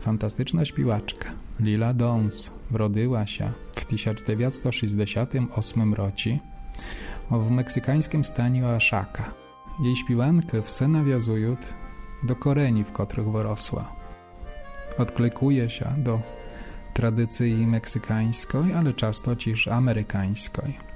fantastyczna śpiewaczka Lila Downs wrodziła się w 1968 roku w meksykańskim stanie Oaxaca. Jej śpiewanki все nawiązują do koreni, w których wyrosła. Odklejkuje się do tradycji meksykańskiej, ale często też amerykańskiej.